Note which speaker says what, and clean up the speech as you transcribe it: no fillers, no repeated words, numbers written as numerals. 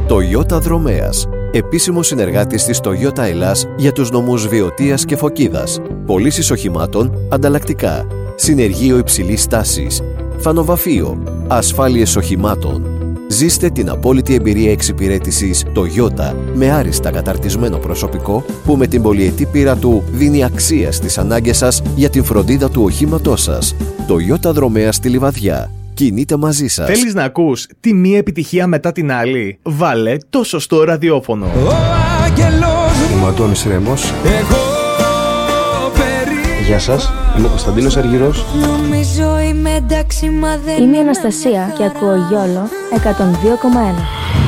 Speaker 1: Toyota Δρομέας. Επίσημος συνεργάτης της Toyota Ελλάς για τους νομούς Βιωτίας και Φωκίδας. Πωλήσεις οχημάτων, ανταλλακτικά. Συνεργείο υψηλής τάσης. Φανοβαφείο. Ασφάλειες οχημάτων. Ζήστε την απόλυτη εμπειρία εξυπηρέτησης Toyota με άριστα καταρτισμένο προσωπικό που με την πολυετή πείρα του δίνει αξία στις ανάγκες σας για την φροντίδα του οχήματός σας. Toyota Δρομέα στη Λιβαδιά. Κινείται μαζί σας.
Speaker 2: Θέλεις να ακούς τη μία επιτυχία μετά την άλλη? Βάλε το σωστό ραδιόφωνο.
Speaker 3: Είμαι ο Αντώνης Ρέμος. Γεια σας, είμαι ο Κωνσταντίνος Αργυρός.
Speaker 4: Είμαι η Αναστασία και ακούω YOLO 102,1.